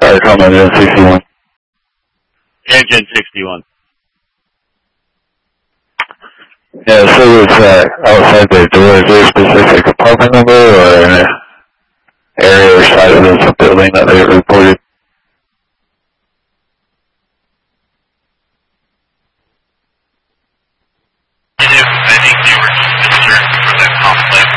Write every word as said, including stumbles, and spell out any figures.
Sorry, call engine sixty-one. Engine sixty-one. Yeah, so it's uh, outside the door. Is there a specific apartment number or an area or size of the building that they were